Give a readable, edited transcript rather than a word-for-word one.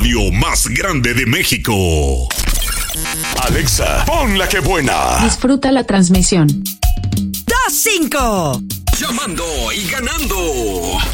radio más grande de México. Alexa, pon la que buena. Disfruta la transmisión. 2-5. Llamando y ganando.